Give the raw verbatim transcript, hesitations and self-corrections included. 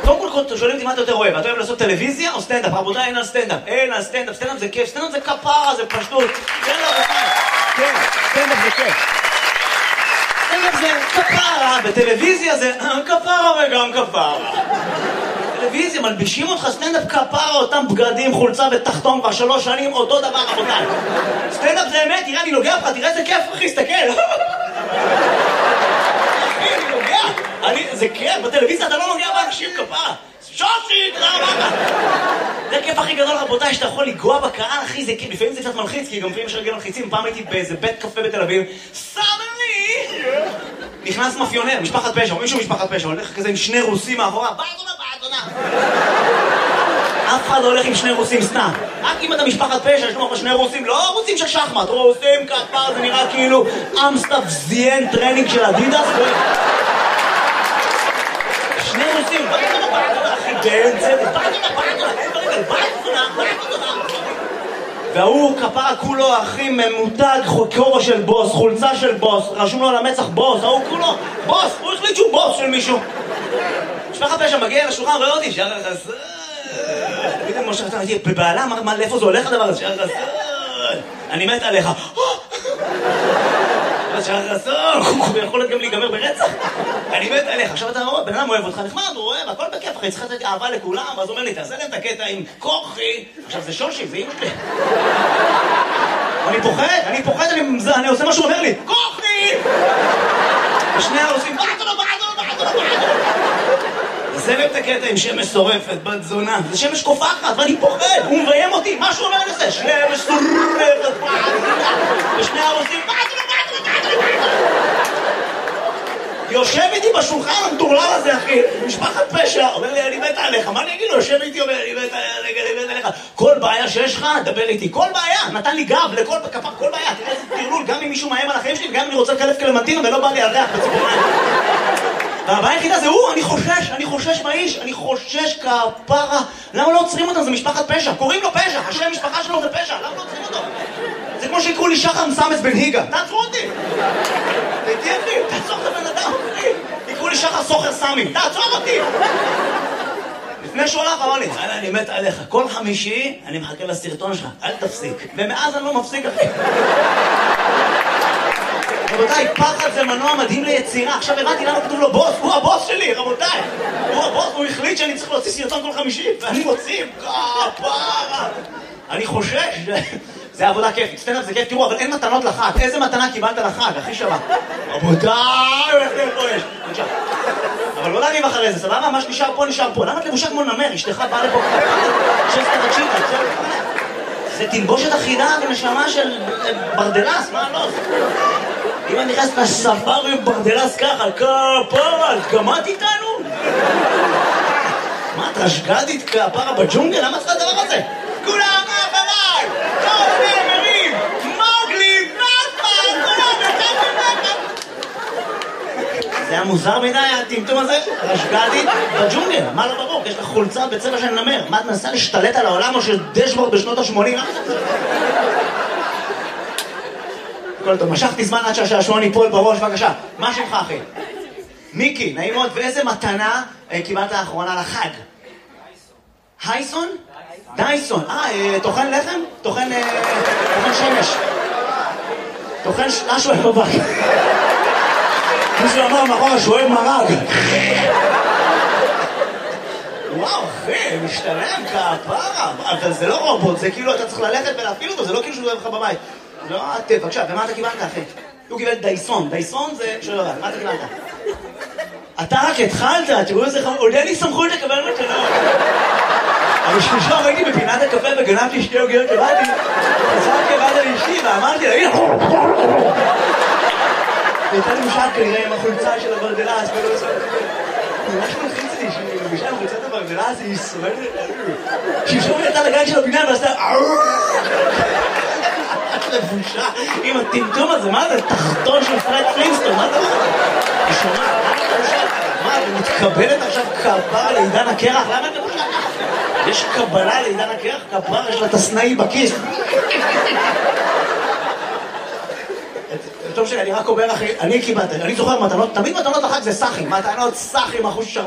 קודם כל שואלים אותי מה אתה יותר אוהב, אתה אוהב לעשות טלוויזיה או סטנדאפ? רבותיי, אין על סטנדאפ, אין על סטנדאפ, סטנדאפ זה כיף, סטנדאפ זה כפרה, זה פשטות. כן, רבותיי, כן, סטנדאפ זה כיף. סטנדאפ זה כפרה, בטלוויזיה זה כפרה וגם כפרה. טלוויזיה, מלבישים אותך סטנדאפ כפרה, אותם בגדים, חולצה ותחתון כבר שלוש שנים, אותו דבר, רבותיי. סטנדאפ זה אמת, תראה, אני נוגע לך, תראה איזה כיף, אחי, סתכל. אחי, אני נוגע. זה כיף, בטלוויזיה אתה לא נוגע באנשים כפרה. שושי, תודה רבה. זה הכיף הכי גדול, רבותיי, שאתה יכול לגוע בקהל, אחי, זה כיף. לפעמים זה קצת מלחיץ, כי גם לפעמים יש רגל מלחיצים. פעם הייתי באיזה בית קפה בתל אביב, סדני! נכנס מאפיונר, משפחת פשע, או מישהו משפחת פשע, הולך כזה עם שני רוסים מאחורה, באזונה, באזונה. אף אחד לא הולך עם שני רוסים סתם. רק אם אתה משפחת פשע, יש לך שני רוסים, לא רוסים של שחמט, רוסים כפר, זה נראה כאילו אמסטאפ זיין טרנינג של אדידס. שני רוסים, באזונה, באזונה, אחי, באמצע, באזונה, באזונה, באזונה, באזונה. והוא כפרה כולו, אחי, ממותג, כובע של בוס, חולצה של בוס, רשום לו על המצח בוס, ההוא כולו, בוס, הוא החליט שהוא בוס של מישהו. משפחת פשע מגיע לשולחן, רואה אותי, שער החסר. פתאום משה חסר, הייתי בבעלה, מה, לאיפה זה הולך הדבר הזה? שער החסר. אני מת עליך. שער החסר, הוא יכול גם להיגמר ברצח. אני מת עליך. עכשיו אתה רואה, בן אדם אוהב אותך, נחמד, הוא אוהב, הכל בכיף, אחי, צריך לתת אהבה לכולם, ואז הוא אומר לי, תעשה להם את הקטע עם כוחי. עכשיו זה שושי, זה אמא שלי. אני פוחד, אני פוחד, אני עושה מה שהוא אומר לי, כוחי! ושני הרוסים, בעדו, בעדו, בעדו, בעדו. זה להם את הקטע עם שמש שורפת, בת זונה. זה שמש קופחת, ואני פוחד, הוא מביים אותי, מה שהוא אומר לזה? שמש שורפת, בעדו. ושני הרוסים, בעדו, בעדו, בעדו, בעדו. יושב איתי בשולחן המטורלל הזה, אחי, משפחת פשע, אומר לי, אני מת עליך, מה אני אגיד לו? יושב איתי, אומר, אני מת עליך, כל בעיה שיש לך, דבר איתי, כל בעיה, נתן לי גב לכל כפר, כל בעיה, תראה איזה תרלול, גם אם מישהו מאיים על החיים שלי, וגם אם אני רוצה לקלף קלמנטינה ולא בא לי על ריח בציפורניים. והבעיה היחידה זה הוא, אני חושש, אני חושש מהאיש, אני חושש כפרה, למה לא עוצרים אותם? זה משפחת פשע, קוראים לו פשע, השם משפחה שלו זה פשע, למה לא עוצרים אותו? זה כמו שיקראו לי שחר מסמס בן היגה, תעצרו אותי! תהייתי אחי, תעצור את הבן אדם, אחי! יקראו לי שחר סוחר סמי, תעצור אותי! לפני שהוא הלך, אמר לי, אני מת עליך, כל חמישי אני מחכה לסרטון שלך, אל תפסיק. ומאז אני לא מפסיק, אחי. רבותיי, פחד זה מנוע מדהים ליצירה. עכשיו הבנתי למה כתוב לו בוס, הוא הבוס שלי, רבותיי. הוא הבוס, הוא החליט שאני צריך להוציא סרטון כל חמישי, ואני מוציא, כפרה. אני חושש, זה עבודה כיפית, סטנדאפ זה כיף, תראו, אבל אין מתנות לחג. איזה מתנה קיבלת לחג, הכי שווה? רבותיי, איך זה פה יש? בבקשה. אבל לא להריב אחרי זה, סבבה? מה שנשאר פה נשאר פה. למה את לבושה כמו נמר? אשתך באה לפה שסת תקשיב, זה תלבושת אחידה ונשמה של ברדלס, מה לא? אם אני נכנס לספארי עם ברדלס ככה, כפרה, גמרת איתנו? מה, את רשגדית כפרה בג'ונגל? למה צריך הדבר הזה? כולם אחריי! כל נאמרים! מוגלי! נפה! כולם נתתם נפה! זה היה מוזר מדי, הטמטום הזה? רשגדית בג'ונגל, מה לא ברור? יש לך חולצה בצבע של נמר. מה, את מנסה להשתלט על העולם או של דשבורד בשנות ה-שמונים? כל טוב, משכתי זמן עד שהשעשועון ייפול בראש, בבקשה. מה שמך, אחי? מיקי, נעים מאוד, ואיזה מתנה קיבלת לאחרונה לחג? הייסון? דייסון. אה, תוכן לחם? תוכן שמש. תוכן משהו אוהב בבק. מישהו אמר מאחורה שהוא אוהב מרג. וואו, אחי, משתלם כפרה. אבל זה לא רובוט, זה כאילו אתה צריך ללכת ולהפעיל אותו, זה לא כאילו שהוא אוהב לך בבית. לא, עטף, בבקשה, ומה אתה קיבלת, אחי? הוא קיבל דייסון. דייסון זה... שלא יודע, מה אתה קיבלת? אתה רק התחלת, תראו איזה חמור, עוד אין לי סמכות לקבל מתנות. אבל שלשום הייתי בפינת הקפה וגנבתי שתי עוגיות לבדי, חזרתי לבד על אשתי ואמרתי לה, הנה! והייתה לי משחק כנראה עם החולצה של הברדלס, ולא עושה... ממש מלחיץ לי, שהיא מבישה עם חולצת הברדלס, היא סובלת את זה. שלשום הייתה לגן של הבניין ועשתה... לבושה עם הטמטום הזה, מה זה? תחתון של פרד פלינסטון, מה זה? היא שומעת, מה, ומתקבלת עכשיו כפרה לעידן הקרח? למה את לבושה? יש קבלה לעידן הקרח, כפרה, יש לה תסנאי בכיס. טוב שלי, אני רק אומר אחי, אני קיבלתי, אני זוכר מתנות, תמיד מתנות אחת זה סחים, מתנות סחים, אחוז